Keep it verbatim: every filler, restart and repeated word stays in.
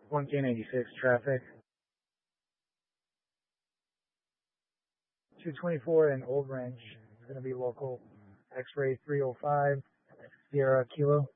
one K ninety-six traffic. two twenty-four in Old Ranch. It's going to be local. X-ray three oh five, Sierra Kilo.